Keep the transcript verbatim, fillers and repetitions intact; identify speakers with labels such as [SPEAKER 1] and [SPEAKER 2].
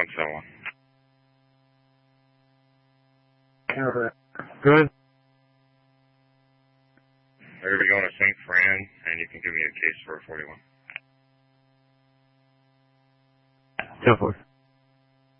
[SPEAKER 1] one seven one.
[SPEAKER 2] Alright. Good.
[SPEAKER 1] They're going to be going to Saint Fran, and you can give me a case for a forty-one.
[SPEAKER 2] Go for it.